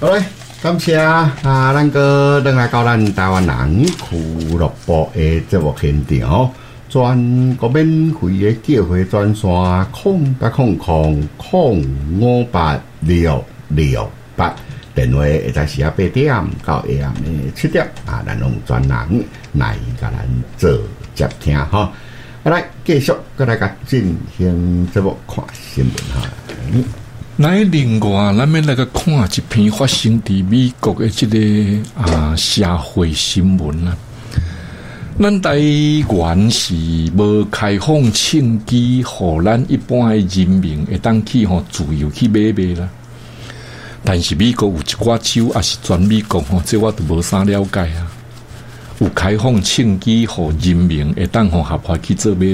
好嘞，感谢咱个等来到咱台湾人俱乐部的节目现场，全国免费的叫回专线0800-058-668，电话会在时8点到下暗的7点咱用专人来甲咱做接听哈。来继续跟大家进行节目看新闻哈。 来，另外，咱们来个看一篇发生伫美国的这个社会新闻啦。咱台湾是无开放枪支，互咱一般的人民会当去自由去买啦。但是美国有一寡州，也是全美国这我都无啥了解啊。有开放枪支，互人民会当合法去做买。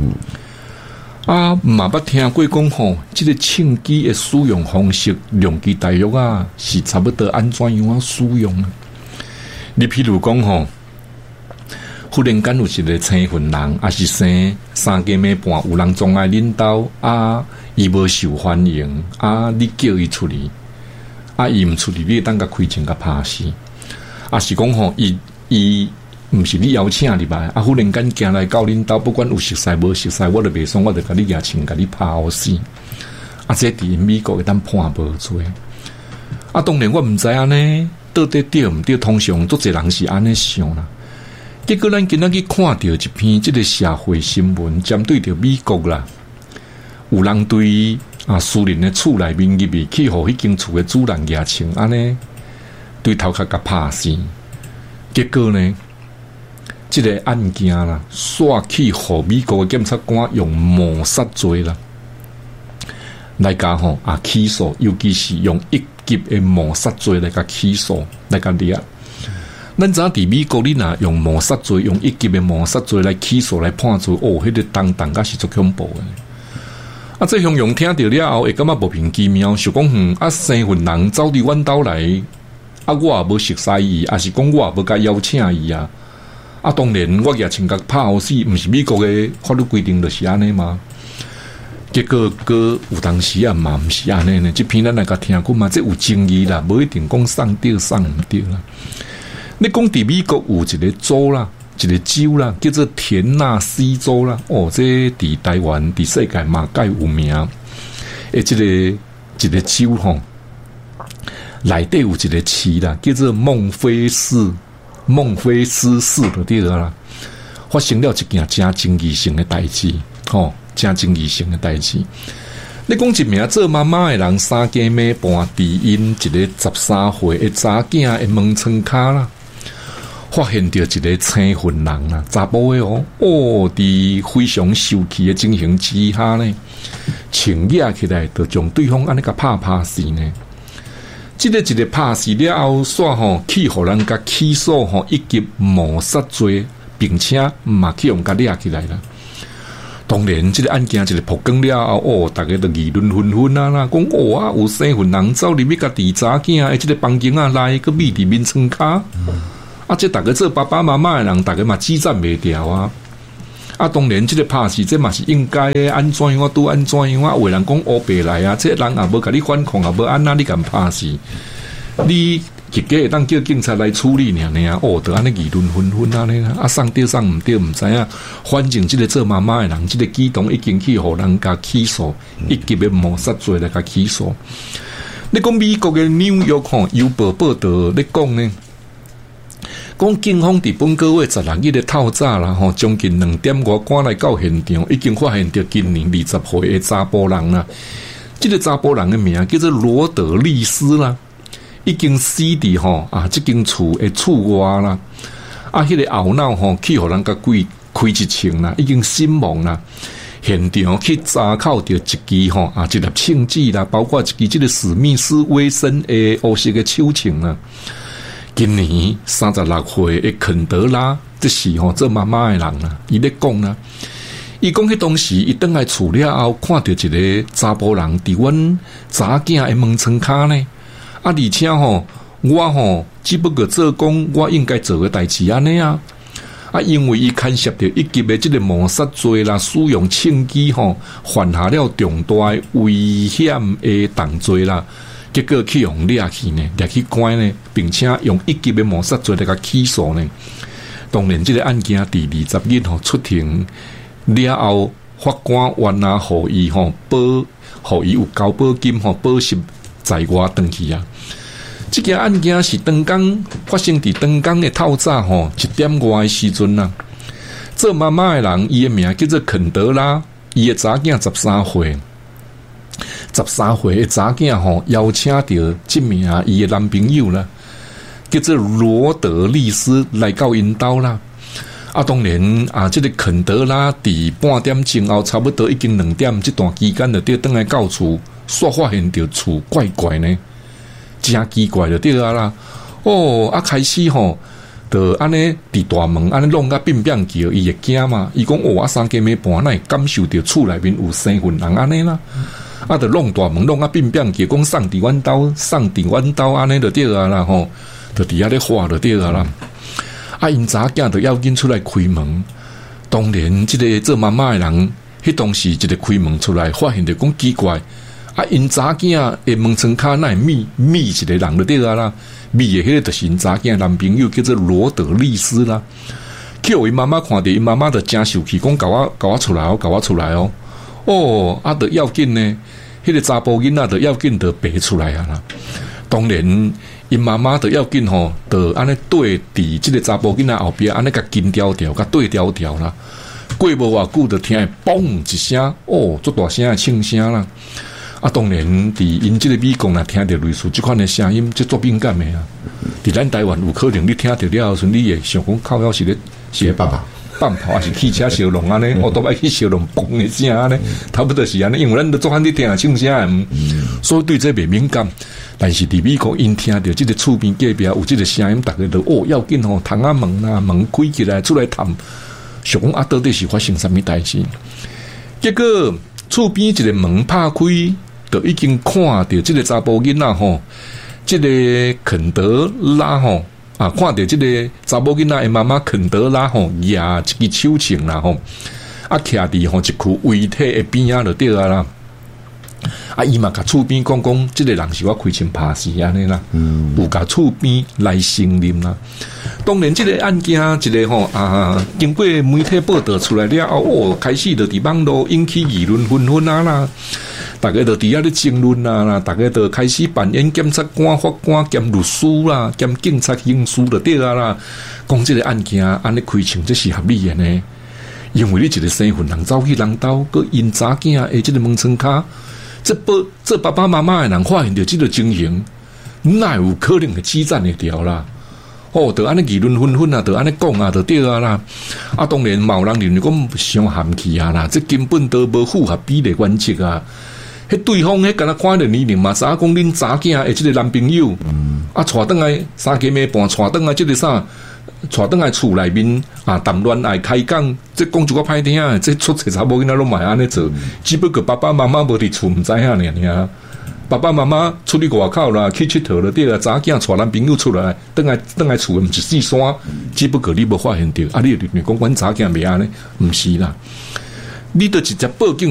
嘛捌听过讲这个枪支的使用方式，量其大约是差不多安怎样使用啊？你譬如讲忽然间有一个青云人，是生3更暝半，有人撞来恁兜伊无受欢迎你叫伊出去伊毋出去，你当甲开枪甲拍死，是讲伊毋是你邀请入来，忽然间行来到恁兜，不管有熟悉无熟悉，我就袂爽，我就甲你举枪，甲你拍好死。这伫美国会当判无罪。当然我毋知影呢，到底对毋对？通常足侪人是安尼想啦。结果咱今仔日看到一篇这个社会新闻，针对着美国啦，有人对私人的厝内面入去，互迄间厝的主人举枪，安尼对头壳甲拍死。结果呢？这个案件啦，煞去互美国的检察官用谋杀罪啦来甲起诉，尤其是用1级的谋杀罪来甲起诉，来甲抓。咱知伫美国，你若用谋杀罪，用1级的谋杀罪来起诉来判罪，迄个当甲是足恐怖的。这形容听到了后，会感觉莫名其妙，想讲生份人走伫阮兜来，我也无熟悉伊，是讲我也无甲邀请伊当然，我举枪甲拍好死，毋是美国的法律规定就是安尼嘛。结果有当时嘛毋是安尼呢。这篇咱来甲听过嘛，这有争议啦，无一定讲送对送毋对啦。你讲伫美国有一个州啦，一个州啦，叫做田纳西州啦。这伫台湾、伫世界嘛介有名。这个一个州内底有一个市啦，叫做孟菲斯市就对了啦，发生了一件真争议性的代志，真争议性的代志。你讲一名做妈妈的人，3更暝半，伫因一个13岁的查囝的门窗骹啦，发现到一个青云人啦，查甫的伫非常受气的情形之下呢，请举起来，就将对方安尼甲拍死呢。一个拍死了后，煞去互人甲起诉1级谋杀罪，并且嘛去用甲抓起来啦。当然，这个案件一个曝光了后，大家都议论纷纷啦，讲有生份人走入去甲伫查囝的这个房间内，个秘伫面窗骹，这大家做爸爸妈妈的人，大家嘛指赞袂掉当然，这个拍死这嘛是应该的，安怎样拄安怎样有人讲黑白来这人也无甲你反抗，也无安那你敢拍死？你直接会当叫警察来处理尔就安尼议论纷纷安尼送对送毋对毋知影。反正这个做妈妈的人，这个举动已经去互人甲起诉1级的谋杀罪来甲起诉。你讲美国的纽约邮报报道咧讲呢？讲警方伫本个月16日的透早啦，将近2点外赶来到现场，已经发现到今年20岁的查甫人啦。这个查甫人的名叫做罗德利斯啦，已经死伫这间厝的厝外啦。迄个后脑去互人甲开一枪啦，已经身亡啦。现场去查扣到一支一粒枪支啦，包括一支这个史密斯威森的黑色的手枪啦。今年36岁的肯德拉，这是做妈妈的人啦，伊咧讲啦，伊讲迄当时伊倒来厝了后，看到一个查甫人伫阮查囝的门窗骹呢，而且我只不过做讲我应该做的代志安尼因为伊牵涉到1级的这个谋杀罪啦，使用枪支犯下了重大危险的重罪啦。 结果去用掠去呢，掠去关呢，并且用1级的谋杀罪来甲起诉呢。当然，这个案件第20日出庭了后，法官原来互伊互伊有交保金保释在外回去啊。这件案件是长江发生伫长江的透早1点外的时阵啊。做妈妈的人，伊的名叫做肯德拉，伊的查囝13岁，13岁的查囝邀请到这名伊的男朋友啦，叫做罗德利斯来到因兜啦。当然这个肯德拉伫半点钟后，差不多已经2点，这段期间就对回来到厝，煞发现到厝怪怪呢，真奇怪就对啦。开始就安尼伫大门安尼弄甲变变叫，伊会惊嘛？伊讲3更暝半，哪会感受到厝内面有生份人安尼啦？就弄大门弄甲变变叫，讲送伫阮兜安尼就对啦就伫遐咧画就对啦。因查囝就要紧出来开门，当然这个做妈妈的人，迄当时一个开门出来，发现到讲奇怪，因查囝的门窗骹那密一个人就对啦。密的迄个就是因查囝男朋友叫做罗德利斯啦。叫伊妈妈看到，伊妈妈就真生气，讲搞我出来哦，就要紧呢，迄个查甫囡仔就要紧就爬出来啊啦。当然，因妈妈就要紧就安尼对伫这个查甫囡仔后边，安尼甲紧条条，甲对条条啦。过无偌久，就听嘣一声，足大声的庆声啦。当然，伫因这个美国听到类似这款的声音，这足敏感的啊。伫咱台湾有可能你听到了后，你会想讲靠腰是咧爸爸。 放炮还是汽车烧龙安尼，都爱去烧龙嘣的声安尼，差不多是安尼，因为咱都做汉伫听庆声，所以对这袂敏感。但是伫美国，因听到这个厝边隔壁有这个声音，大家都要紧窗仔门开起来出来谈，想讲到底是发生什么代志？结果厝边一个门拍开，就已经看到这个查甫囡仔这个肯德拉看到这个查某囡仔的妈妈肯德拉举一支手枪啦徛伫一具遗体的边仔就对啦。伊嘛甲厝边讲，这个人是我开枪拍死安尼啦，有甲厝边来承认啦。当然，这个案件一个经过媒体报道出来了后，开始就伫网络引起议论纷纷啦。大家就伫遐咧争论啦，大家就开始扮演检察官、法官兼律师啦，兼警察刑事就对啦。讲这个案件安尼开枪，这是合理的呢？因为你一个身份人走去人兜，佮因查囝的这个门窗骹，这爸爸妈妈的人发现到这个情形，哪有可能会止战的掉啦？就安尼议论纷纷啊，就安尼讲啊，就对啦。当然，某人认为讲伤含气啊啦，这根本都无符合比例原则啊。迄对方迄敢若看着年龄嘛，啥讲恁查囝的这个男朋友，带转来3更暝半，带转来这个带转来厝内面谈恋爱开讲，这讲一个歹听的，这出册查某囡仔拢嘛安尼做，只不过爸爸妈妈无伫厝，唔知影尔。爸爸妈妈出去外口啦，去佚佗了，对啦，查囝带男朋友出来，等来厝唔是四山，只不过你无发现到，你讲阮查囝袂安尼，唔是啦，你就直接报警。